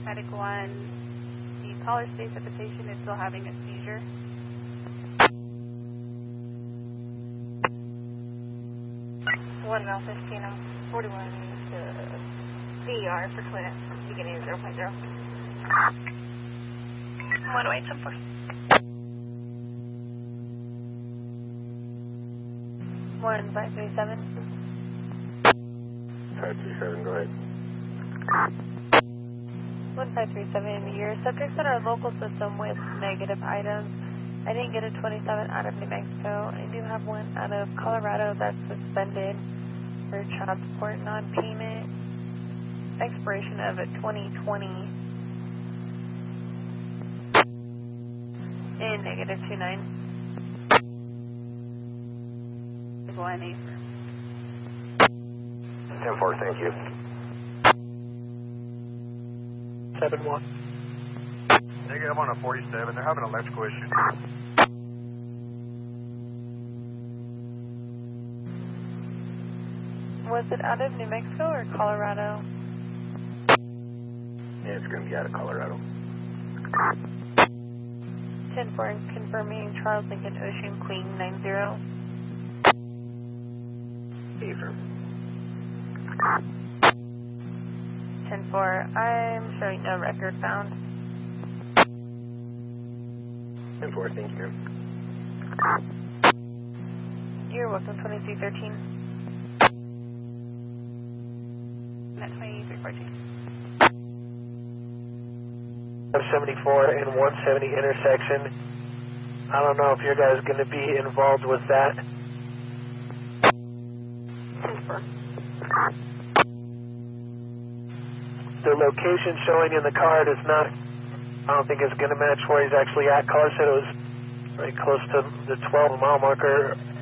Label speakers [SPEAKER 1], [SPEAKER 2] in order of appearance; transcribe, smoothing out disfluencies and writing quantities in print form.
[SPEAKER 1] Medic 1, the caller states that the patient is still having a seizure.
[SPEAKER 2] One mile 15, I'm 41 to CER for clearance, beginning of 0.0. 108, 10-4. 1537.
[SPEAKER 3] 537, go ahead.
[SPEAKER 2] 1537, your subject's in our local system with negative items. I didn't get a 27 out of New Mexico. I do have one out of Colorado that's suspended for child support non-payment. Expiration of a 2020 and negative 29.
[SPEAKER 1] 1-8.
[SPEAKER 3] 10-4, thank you.
[SPEAKER 4] 7-1.
[SPEAKER 5] Negative on a 47. They're having an electrical issue.
[SPEAKER 2] Was it out of New Mexico or Colorado?
[SPEAKER 3] Yeah, it's going to be out of Colorado.
[SPEAKER 2] 10-4, confirming Charles Lincoln Ocean Queen 90.
[SPEAKER 3] Affirm.
[SPEAKER 2] 10-4, I'm showing no record found.
[SPEAKER 3] 10-4, thank you.
[SPEAKER 2] You're welcome, 2313.
[SPEAKER 1] Net 2314.
[SPEAKER 4] 74 and 170 intersection. I don't know if your guys are going to be involved with that. The location showing in the card is not, I don't think it's going to match where he's actually at. Caller said it was very close to the 12 mile marker